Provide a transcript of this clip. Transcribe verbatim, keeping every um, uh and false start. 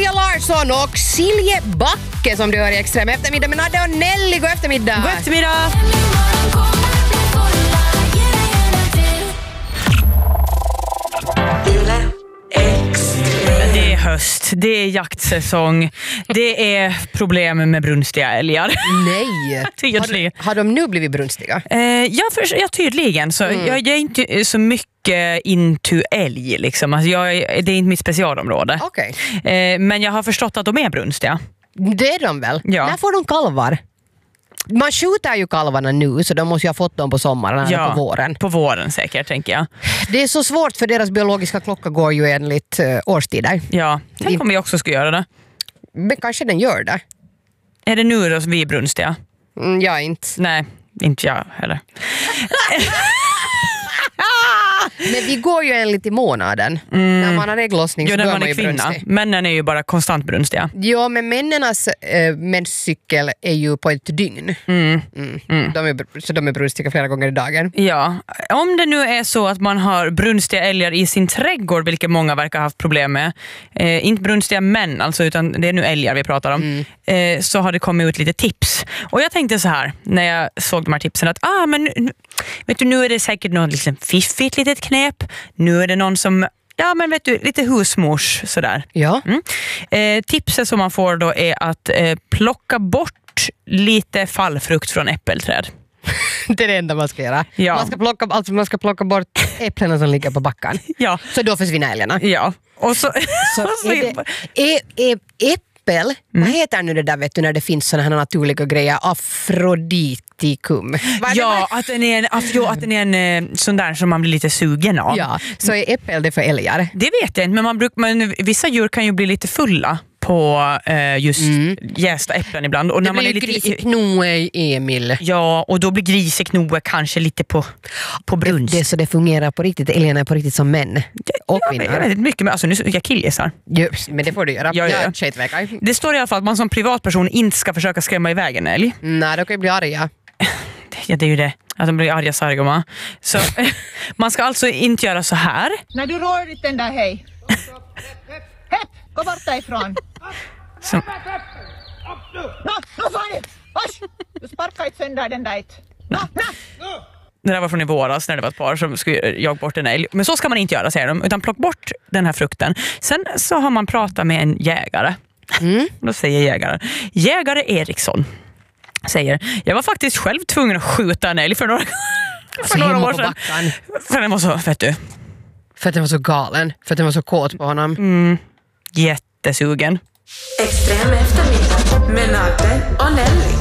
Maria Larsson och Silje Backe som du hör i Extrem eftermiddag med Nadde och Nelly. God eftermiddag. God eftermiddag. Det är höst, det är jaktsäsong, det är problem med brunstiga älgar. Nej. Tydligen. Har, har de nu blivit brunstiga? Eh, ja, för, ja, tydligen. Så mm. jag, jag är inte så mycket into älg. Liksom. Alltså jag, det är inte mitt specialområde. Okay. Eh, men jag har förstått att de är brunstiga. Det är de väl? Ja. När får de kalvar? Man skjuter ju kalvarna nu, så de måste ju ha fått dem på sommaren ja, eller på våren. På våren säkert, tänker jag. Det är så svårt för deras biologiska klocka går ju enligt uh, årstider. Ja, tänk om vi också ska göra det. Men kanske den gör det. Är det nu då vi är brunstiga? Mm, jag inte. Nej, inte jag heller. Men vi går ju enligt i månaden. Mm. När man har ägglossning så jo, när bör man, man är ju kvinna. brunstig. Männen är ju bara konstant brunstiga. Ja, men männens äh, menscykel är ju på ett dygn. Mm. Mm. Mm. De är, så de är brunstiga flera gånger i dagen. Ja, om det nu är så att man har brunstiga älgar i sin trädgård, vilket många verkar ha haft problem med. Eh, inte brunstiga män, alltså, utan det är nu älgar vi pratar om. Mm. Eh, så har det kommit ut lite tips. Och jag tänkte så här, när jag såg de här tipsen, att ah, men, vet du, nu är det säkert något liksom fiffigt litet knep. Nu är det någon som, ja men vet du, lite husmors sådär. Ja. Mm. Eh, tipset som man får då är att eh, plocka bort lite fallfrukt från äppelträd. Det är det enda man ska göra. Ja. Man, ska plocka, alltså man ska plocka bort äpplena som ligger på backen. Ja. Så då försvinner älgarna. Ja. Och så, så och så är det, är, är äppel, mm. vad heter nu det där, vet du, när det finns sådana här naturliga grejer? Afroditikum. Ja, att den är en, att, jo, att den är en sån där som man blir lite sugen av. Ja, så är äppel det för älgar? Det vet jag inte, men, man bruk, men vissa djur kan ju bli lite fulla på eh, just mm. jästa äpplen ibland. Och det när man blir är lite griseknoe, Emil. Ja, och då blir griseknoe kanske lite på, på brunst. Det, det så det fungerar på riktigt. Älgarna är på riktigt som män och ja, kvinnor. Jag vet inte mycket, men alltså nu jag killgissar. Ja, men det får du göra. Ja, ja. Ja, det står i alla fall att man som privatperson inte ska försöka skrämma iväg en älg. Nej, då kan ju bli arga. Ja, det är ju det. Att de blir arga sargoma. Så man ska alltså inte göra så här. När du rör ditt den där hej. Hepp, gå bort därifrån. Så. Nå, nå fan! Vasch! Du sparkar inte sönder den där. Nå, nå! Det där var från i våras när det var ett par som skulle jaga bort en älg. Men så ska man inte göra, säger de. Utan plock bort den här frukten. Sen så har man pratat med en jägare. Mm. Då säger jägaren. Jägare Eriksson säger, jag var faktiskt själv tvungen att skjuta en älg för några, alltså för några år sedan. För den var så, vet du. För att den var så galen. För att den var så kåt på honom. Mm. Jättesugen. Extrem eftermiddag med Nadde och Nelly.